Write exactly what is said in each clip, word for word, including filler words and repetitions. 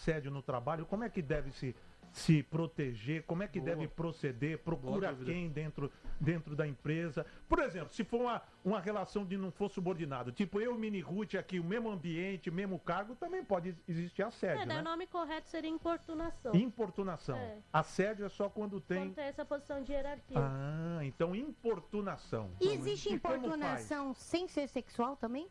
assédio no trabalho, como é que deve se, se proteger, como é que Boa. deve proceder, procura Boa quem dentro, dentro da empresa. Por exemplo, se for uma, uma relação de não for subordinado, tipo eu e Mini Ruth aqui, o mesmo ambiente, o mesmo cargo, também pode existir assédio, É, daí né? o nome correto seria importunação. Importunação. É. Assédio é só quando tem... Quando tem essa posição de hierarquia. Ah, então importunação. E existe E como importunação sem ser sexual também?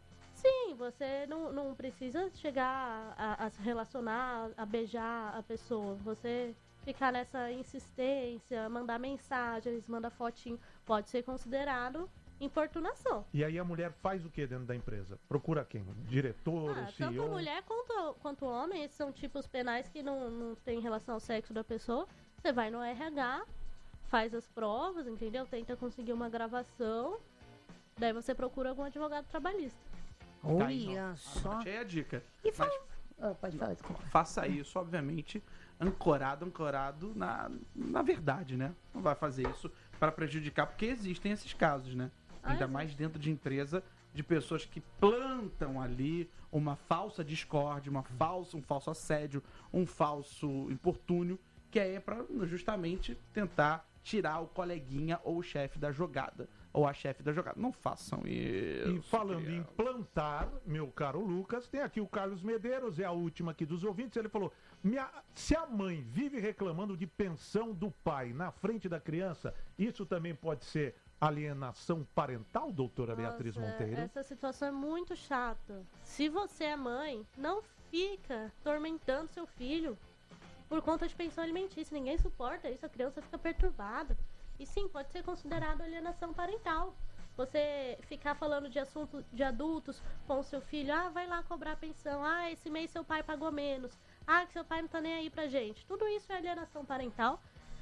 Sim, você não, não precisa chegar a, a se relacionar, a beijar a pessoa. Você ficar nessa insistência, mandar mensagens, mandar fotinho, pode ser considerado importunação. E aí a mulher faz o que dentro da empresa? Procura quem? O diretor, Ah, o C E O? tanto mulher quanto, quanto homem, esses são tipos penais que não, não tem relação ao sexo da pessoa. Você vai no R H, faz as provas, entendeu? Tenta conseguir uma gravação, daí você procura algum advogado trabalhista. Tá aí, Olha não. só. Anote aí a dica. E fala... Mas Ah, pode falar, desculpa. faça isso, obviamente, ancorado, ancorado na, na verdade, né? Não vai fazer isso para prejudicar, porque existem esses casos, né? Ah, Ainda existe. mais dentro de empresa, de pessoas que plantam ali uma falsa discórdia, uma falsa, um falso assédio, um falso importúnio, que é para justamente tentar tirar o coleguinha ou o chefe da jogada, ou a chefe da jogada. Não façam isso. E falando em criança. plantar, meu caro Lucas, tem aqui o Carlos Medeiros, é a última aqui dos ouvintes. Ele falou: "Minha- se a mãe vive reclamando de pensão do pai na frente da criança, isso também pode ser alienação parental, doutora Beatriz Nossa, Monteiro?" essa situação é muito chata. Se você é mãe, não fica tormentando seu filho por conta de pensão alimentícia. Ninguém suporta isso, a criança fica perturbada. E sim, pode ser considerado alienação parental. Você ficar falando de assuntos de adultos com o seu filho, ah, vai lá cobrar pensão, ah, esse mês seu pai pagou menos, ah, que seu pai não tá nem aí pra gente. Tudo isso é alienação parental.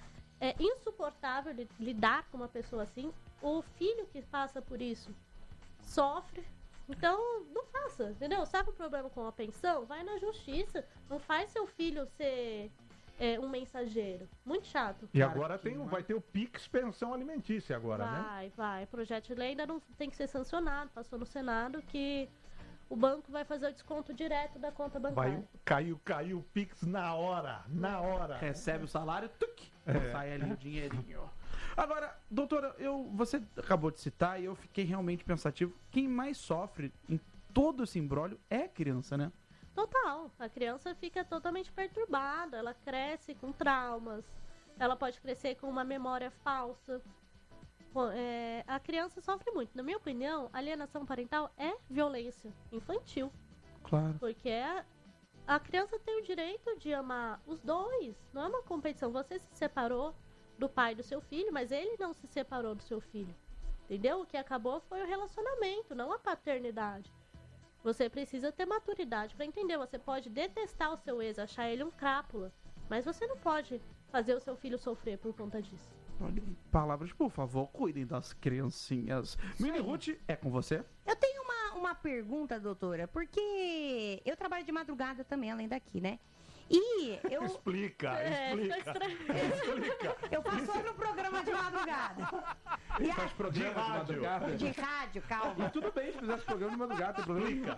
É insuportável li- lidar com uma pessoa assim. O filho que passa por isso sofre. Então, não faça, entendeu? Sabe o problema com a pensão? Vai na justiça. Não faz seu filho ser é, um mensageiro. Muito chato. E Cara, agora que tem, um- mar- vai ter o Pix Pensão Alimentícia agora, né? Vai, vai. O projeto de lei ainda não tem que ser sancionado. Passou no Senado que o banco vai fazer o desconto direto da conta bancária. Vai, caiu, caiu o Pix na hora, na hora. Recebe o salário, tuc, É. sai ali o dinheirinho. Agora, doutora, eu, você acabou de citar e eu fiquei realmente pensativo. Quem mais sofre em todo esse imbróglio é a criança, né? Total. A criança fica totalmente perturbada. Ela cresce com traumas. Ela pode crescer com uma memória falsa. Pô, é, a criança sofre muito. Na minha opinião, alienação parental é violência infantil. Claro. Porque é- a criança tem o direito de amar os dois. Não é uma competição. Você se separou do pai do seu filho, mas ele não se separou do seu filho. Entendeu? O que acabou foi o relacionamento, não a paternidade. Você precisa ter maturidade pra entender. Você pode detestar o seu ex, achar ele um crápula, mas você não pode fazer o seu filho sofrer por conta disso. Olha, palavras, por favor, cuidem das criancinhas. Mini Ruth, é com você? Eu tenho uma, uma pergunta, doutora, porque eu trabalho de madrugada também, além daqui, né? E eu, Explica, É, explica. fica estranho. Explica. eu faço outro programa de madrugada. E Faz a, programa de, rádio. madrugada? de rádio, calma. E tudo bem se fizesse programa de madrugada, tem problema.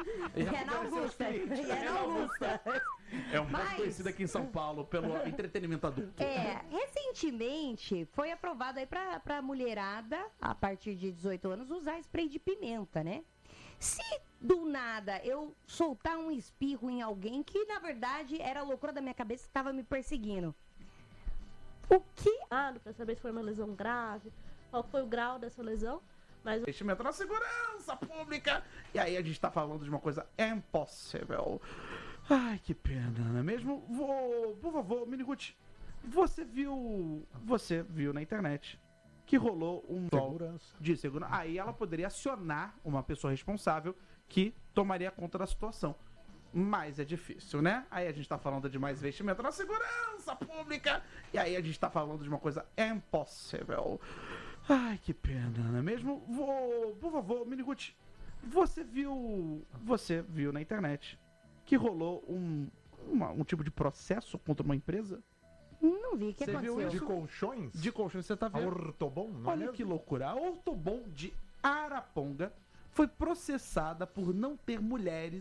E é na Augusta. E é na Augusta. É um pouco Mas- conhecido aqui em São Paulo pelo entretenimento adulto. É, recentemente foi aprovado aí pra, pra mulherada, a partir de dezoito anos, usar spray de pimenta, né? Se do nada eu soltar um espirro em alguém que na verdade era a loucura da minha cabeça que estava me perseguindo, o que Pra saber se foi uma lesão grave, qual foi o grau dessa lesão. Mas Investimento na segurança pública. E aí a gente tá falando de uma coisa impossível. Ai, que pena, não é mesmo? Vou, por favor, Miniguti, você viu, você viu na internet que rolou um Segurança. de segurança. Aí ela poderia acionar uma pessoa responsável que tomaria conta da situação. Mas é difícil, né? Aí a gente tá falando de mais investimento na segurança pública. E aí a gente tá falando de uma coisa impossível. Ai, que pena, não é mesmo? Vou, por favor, Miniguti, você viu, você viu na internet que rolou um, uma- um tipo de processo contra uma empresa não vi, o que Você viu aconteceu? De isso? colchões? de colchões, você tá A vendo? Ortobon, não é Olha mesmo? que loucura. A Ortobon de Araponga foi processada por não ter mulheres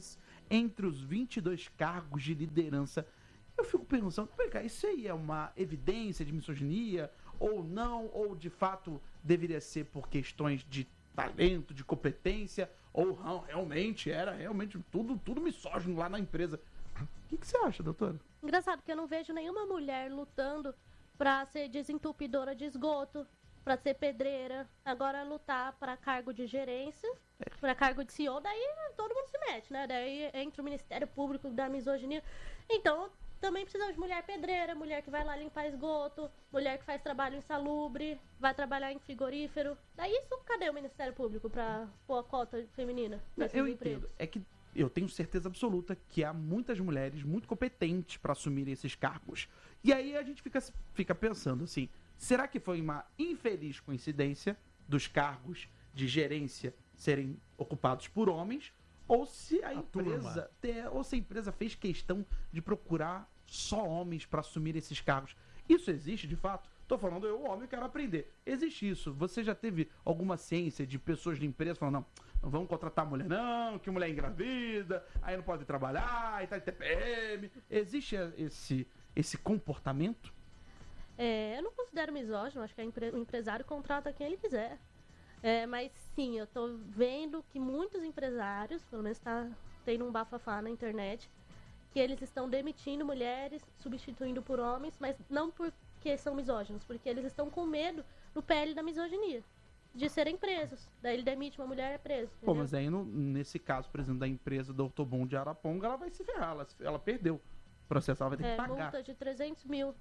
entre os vinte e dois cargos de liderança. Eu fico pensando, vem cá, isso aí é uma evidência de misoginia ou não? Ou de fato deveria ser por questões de talento, de competência? Ou não, realmente era realmente tudo, tudo misógino lá na empresa? O que, que você acha, doutora? Engraçado que eu não vejo nenhuma mulher lutando pra ser desentupidora de esgoto, pra ser pedreira. Agora lutar pra cargo de gerência, pra cargo de C E O, daí todo mundo se mete, né? Daí entra o Ministério Público da misoginia. Então, também precisamos de mulher pedreira, mulher que vai lá limpar esgoto, mulher que faz trabalho insalubre, vai trabalhar em frigorífero. Daí isso, cadê o Ministério Público pra pôr a cota feminina nesses Eu empregos? entendo. É que eu tenho certeza absoluta que há muitas mulheres muito competentes para assumirem esses cargos. E aí a gente fica, fica pensando assim, será que foi uma infeliz coincidência dos cargos de gerência serem ocupados por homens? Ou se a, A empresa te- ou se a empresa fez questão de procurar só homens para assumir esses cargos? Isso existe de fato? Tô falando eu, homem, quero aprender. Existe isso. Você já teve alguma ciência de pessoas de empresa falando, não, não vamos contratar mulher não, que mulher engravida, aí não pode trabalhar, aí tá de T P M. Existe esse, esse comportamento? É, eu não considero misógino, acho que a empre- o empresário contrata quem ele quiser. É, mas sim, eu tô vendo que muitos empresários, pelo menos tá tendo um bafafá na internet, que eles estão demitindo mulheres, substituindo por homens, mas não porque são misóginos, porque eles estão com medo no P L da misoginia, de serem presos. Daí ele demite uma mulher, é preso. Pô, entendeu? mas aí no- nesse caso, por exemplo, da empresa do Ortobon de Araponga, ela vai se ferrar, ela, se- ela perdeu o processo, ela vai ter É, que pagar. multa de trezentos mil.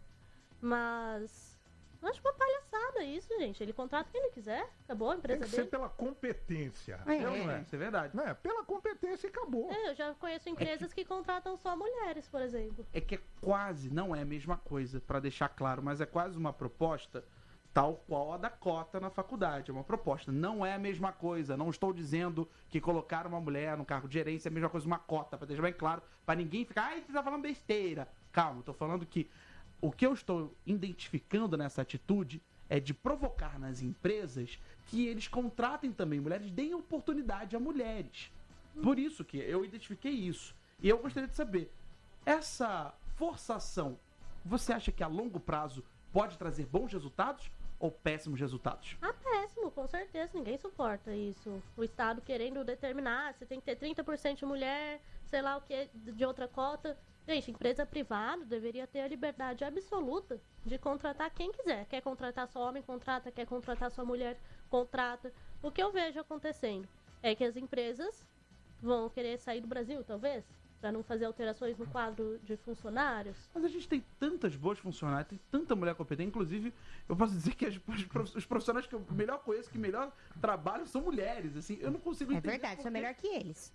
Mas eu acho uma palhaçada isso, gente. Ele contrata quem ele quiser, acabou a Tem empresa que ser dele. pela competência. É. É ou não é? Isso é verdade. Não é? Pela competência e acabou. É, eu já conheço empresas que contratam só mulheres, por exemplo. É que é quase, não é a mesma coisa, para deixar claro, mas é quase uma proposta tal qual a da cota na faculdade. É uma proposta, não é a mesma coisa. Não estou dizendo que colocar uma mulher no cargo de gerência é a mesma coisa que uma cota, para deixar bem claro, para ninguém ficar, ai, você tá falando besteira. Calma, estou falando que o que eu estou identificando nessa atitude é de provocar nas empresas que eles contratem também mulheres, deem oportunidade a mulheres. Por isso que eu identifiquei isso. E eu gostaria de saber, essa forçação, você acha que a longo prazo pode trazer bons resultados ou péssimos resultados? Ah, péssimo, com certeza, ninguém suporta isso. O Estado querendo determinar, você tem que ter trinta por cento de mulher, sei lá o que, de outra cota. Gente, empresa privada deveria ter a liberdade absoluta de contratar quem quiser. Quer contratar só homem, contrata. Quer contratar só mulher, contrata. O que eu vejo acontecendo é que as empresas vão querer sair do Brasil, talvez, para não fazer alterações no quadro de funcionários. Mas a gente tem tantas boas funcionárias, tem tanta mulher competente. Inclusive, eu posso dizer que as- os prof- os profissionais que eu melhor conheço, que melhor trabalham, são mulheres. Assim, eu não consigo É entender. verdade, por sou quê. melhor que eles.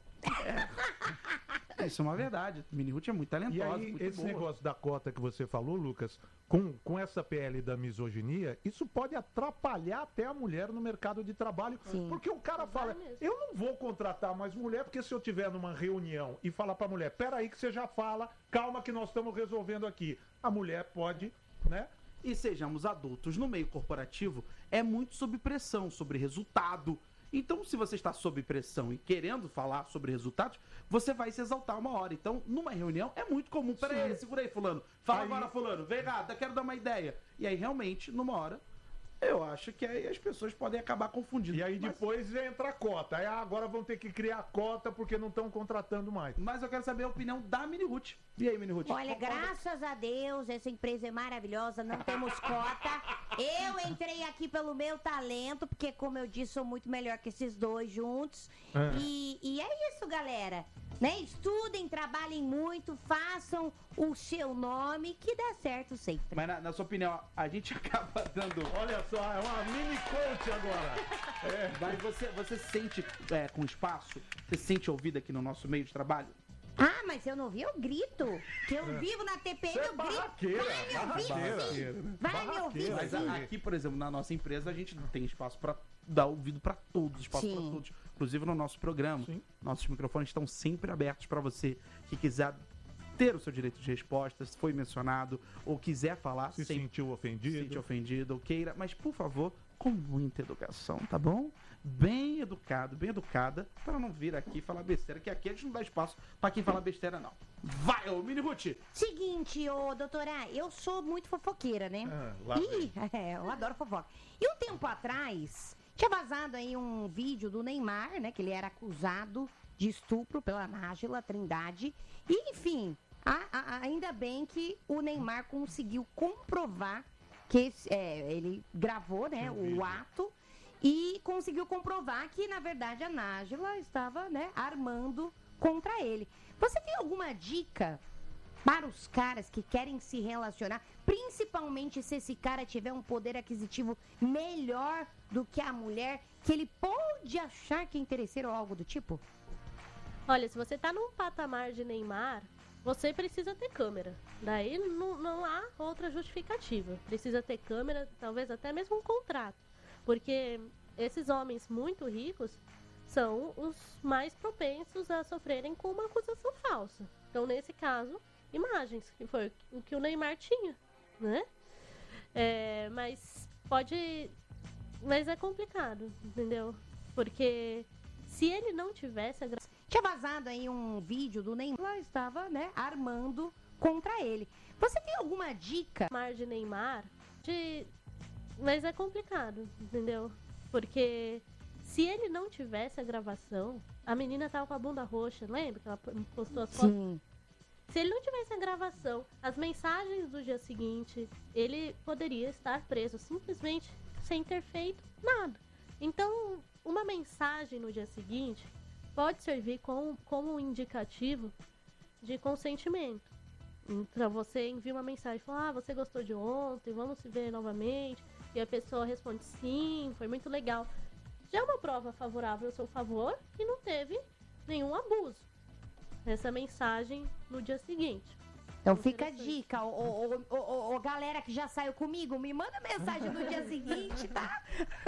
É, isso é uma verdade. Mini Ruth é muito talentosa, E aí, muito esse boa. negócio da cota que você falou, Lucas, com, com essa P L da misoginia, isso pode atrapalhar até a mulher no mercado de trabalho. Sim. Porque o cara Vai fala, mesmo. eu não vou contratar mais mulher, porque se eu tiver numa reunião e falar pra mulher, peraí que você já fala, calma que nós estamos resolvendo aqui. A mulher pode, né? E sejamos adultos, no meio corporativo é muito sob pressão, sobre resultado. Então, se você está sob pressão e querendo falar sobre resultados, você vai se exaltar uma hora. Então, numa reunião é muito comum. Peraí, Sim. segura aí, fulano. Fala Aí- agora, fulano. Vem cá, quero dar uma ideia. E aí, realmente, numa hora, eu acho que aí as pessoas podem acabar confundindo. E aí Mas- depois entra a cota. Aí ah, agora vão ter que criar cota porque não estão contratando mais. Mas eu quero saber a opinião da Mini Ruth. E aí, Mini Ruth? Olha, concorda? graças a Deus, essa empresa é maravilhosa, não temos cota. Eu entrei aqui pelo meu talento, porque, como eu disse, sou muito melhor que esses dois juntos. É. E, e é isso, galera. Né? Estudem, trabalhem muito, façam o seu nome, que dá certo sempre. Mas na, na sua opinião, a gente acaba dando... Olha só, é uma mini coach agora. É. Mas você, você sente é, com espaço? Você se sente ouvida aqui no nosso meio de trabalho? Ah, mas eu não vi, eu grito. Que eu vivo na T P M, Você é eu grito. barraqueira, Vai me ouvir, barraqueira. sim. Vai me ouvir, Barraqueira, Mas sim. a- aqui, por exemplo, na nossa empresa, a gente tem espaço para dar ouvido para todos, espaço para Sim. todos. Inclusive no nosso programa. Sim. Nossos microfones estão sempre abertos para você que quiser ter o seu direito de resposta, se foi mencionado, ou quiser falar, Se sempre sentiu se ofendido. sente ofendido, ou queira. Mas, por favor, com muita educação, tá bom? Bem educado, bem educada, para não vir aqui falar besteira, que aqui a gente não dá espaço para quem fala besteira, não. Vai, ô Mini Ruth! Seguinte, ô doutora, eu sou muito fofoqueira, né? Ah, lá Ih, é, eu adoro fofoca. E um tempo atrás, tinha vazado aí um vídeo do Neymar, né? Que ele era acusado de estupro pela Nájila Trindade. E, enfim, a- a- ainda bem que o Neymar conseguiu comprovar que esse- é, ele gravou, né, Tinha um o vídeo. ato e conseguiu comprovar que, na verdade, a Nájila estava, né, armando contra ele. Você tem alguma dica para os caras que querem se relacionar, principalmente se esse cara tiver um poder aquisitivo melhor do que a mulher, que ele pode achar que é interesseiro ou algo do tipo? Olha, se você tá num patamar de Neymar, você precisa ter câmera. Daí não, não há outra justificativa. Precisa ter câmera, talvez até mesmo um contrato. Porque esses homens muito ricos são os mais propensos a sofrerem com uma acusação falsa. Então, nesse caso, imagens, que foi o que o Neymar tinha, né? É, mas pode... Mas é complicado, entendeu? Porque se ele não tivesse a gra- Tinha vazado aí um vídeo do Neymar, ela estava, né, armando contra ele. Você tem alguma dica? mar de Neymar, de... mas é complicado, entendeu? Porque se ele não tivesse a gravação, a menina tava com a bunda roxa, lembra que ela postou as fotos? Sim. Se ele não tivesse a gravação, as mensagens do dia seguinte, ele poderia estar preso simplesmente sem ter feito nada. Então, uma mensagem no dia seguinte pode servir com, como um indicativo de consentimento. Então, você envia uma mensagem, fala, ah, você gostou de ontem, vamos se ver novamente. E a pessoa responde, sim, foi muito legal. Já é uma prova favorável ao seu favor e não teve nenhum abuso. Essa mensagem no dia seguinte. Então fica a Interessante. dica, ô, ô, ô, ô, ô, galera que já saiu comigo, me manda mensagem no dia seguinte, tá?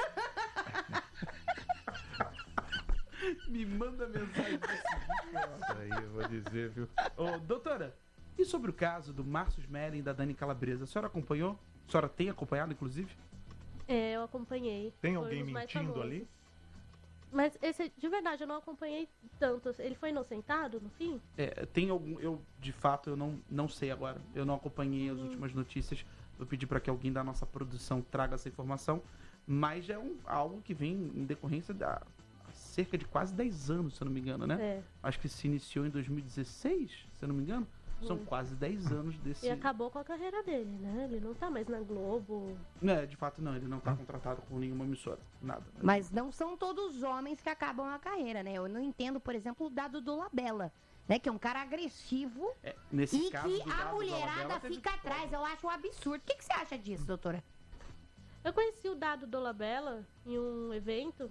Me manda mensagem desse Isso aí eu vou dizer, viu? Ô, doutora, e sobre o caso do Márcio Smelling e da Dani Calabresa? A senhora acompanhou? A senhora tem acompanhado, inclusive? É, eu acompanhei. Tem Foi um alguém dos mais mentindo famosos. ali? Mas esse, de verdade, eu não acompanhei tanto. Ele foi inocentado no fim? É, tem algum. Eu, de fato, eu não, não sei agora. Eu não acompanhei as últimas notícias. Vou pedir para que alguém da nossa produção traga essa informação. Mas é um, algo que vem em decorrência da há cerca de quase dez anos, se eu não me engano, né? É. Acho que se iniciou em dois mil e dezesseis, se eu não me engano. São Foi. quase dez anos desse. E acabou com a carreira dele, né? Ele não tá mais na Globo. É, de fato, não. Ele não tá contratado com nenhuma emissora. Nada. Mas não são todos os homens que acabam a carreira, né? Eu não entendo, por exemplo, o dado do Labella, né? Que é um cara agressivo É, nesse e caso que do a Dado mulherada Dolabella, teve fica prova. atrás. Eu acho um absurdo. O que, que você acha disso, doutora? Eu conheci o Dado Dolabella em um evento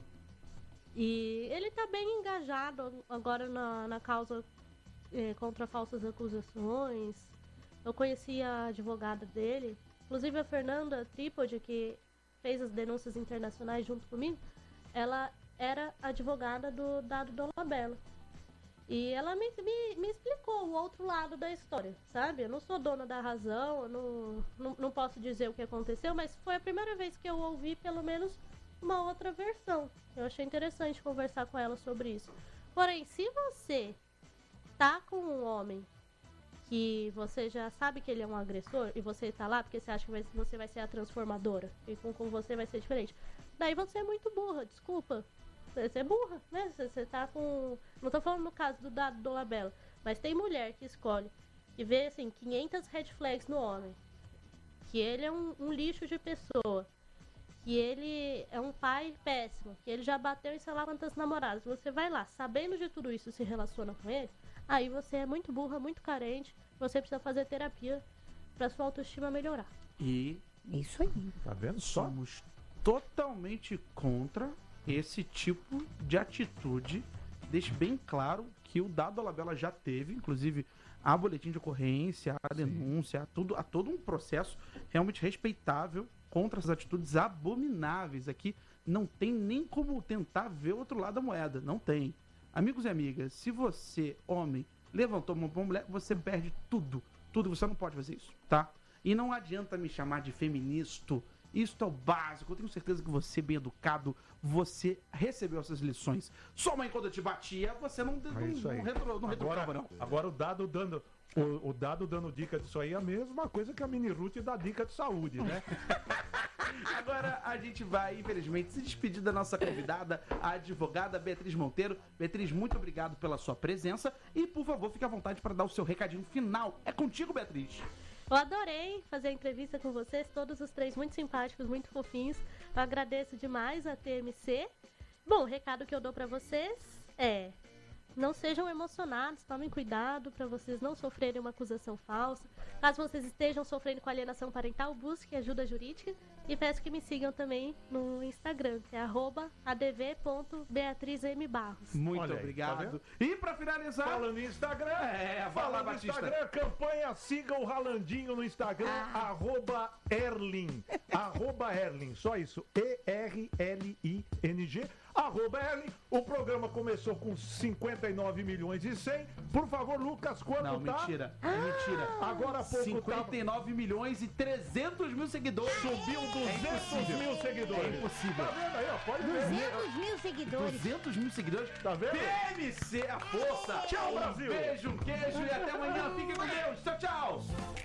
e ele tá bem engajado agora na, na causa eh, contra falsas acusações. Eu conheci a advogada dele, inclusive a Fernanda Trípode, que fez as denúncias internacionais junto comigo, ela era advogada do Dado Dolabella. E ela me, me, me explicou o outro lado da história, sabe? Eu não sou dona da razão, eu não, não, não posso dizer o que aconteceu, mas foi a primeira vez que eu ouvi pelo menos uma outra versão. Eu achei interessante conversar com ela sobre isso. Porém, se você tá com um homem que você já sabe que ele é um agressor e você tá lá porque você acha que vai- você vai ser a transformadora e com, com você vai ser diferente, daí você é muito burra, desculpa. Você é burra, né? Você, você tá com... Não tô falando no caso do Dado Dolabella, mas tem mulher que escolhe e vê, assim, quinhentas red flags no homem. Que ele é um, um lixo de pessoa. Que ele é um pai péssimo. Que ele já bateu em sei lá quantas namoradas. Você vai lá, sabendo de tudo isso, se relaciona com ele, aí você é muito burra, muito carente. Você precisa fazer terapia pra sua autoestima melhorar. E Isso aí. Tá vendo só? somos totalmente contra esse tipo de atitude. Deixe bem claro que o Dado Dolabella já teve, inclusive, há boletim de ocorrência, há denúncia, há, tudo, há todo um processo realmente respeitável contra essas atitudes abomináveis. Aqui não tem nem como tentar ver o outro lado da moeda. Não tem. Amigos e amigas, se você, homem, levantou uma pra uma mulher, você perde tudo. Tudo. Você não pode fazer isso, tá? E não adianta me chamar de feminista Isso é o básico. Eu tenho certeza que você, bem educado, você recebeu essas lições. Sua mãe, quando te batia, você não, não, É isso aí. não, retro, não Agora, retrucava, não. agora o dado dando. O, o dado dando dica disso aí é a mesma coisa que a Mini Ruth dá dica de saúde, né? Agora a gente vai, infelizmente, se despedir da nossa convidada, a advogada Beatriz Monteiro. Beatriz, muito obrigado pela sua presença e, por favor, fique à vontade para dar o seu recadinho final. É contigo, Beatriz. Eu adorei fazer a entrevista com vocês, todos os três muito simpáticos, muito fofinhos. Eu agradeço demais a T M C. Bom, o recado que eu dou pra vocês é: não sejam emocionados, tomem cuidado para vocês não sofrerem uma acusação falsa. Caso vocês estejam sofrendo com alienação parental, busque ajuda jurídica e peço que me sigam também no Instagram, que é arroba adv ponto beatrizmbarros. Muito Olha aí, obrigado. tá vendo? E pra finalizar, Falando em Instagram, É, vai lá, falando em Batista. Instagram, campanha, siga o Ralandinho no Instagram, Ah. arroba Erlin, arroba Erlin, só isso, E R L I N G, arroba Erlin. O programa começou com cinquenta e nove milhões e cem. Por favor, Lucas, quanto não, tá? mentira, é mentira. Agora há pouco cinquenta e nove milhões e trezentos mil seguidores. subiu duzentos impossível. mil seguidores. É impossível. Tá vendo aí, ó? Pode ver. duzentos mil seguidores. duzentos mil seguidores. Tá vendo? T M C, a força. Tchau, Um Brasil. beijo, um queijo e até amanhã. Fiquem com Deus. Tchau, tchau.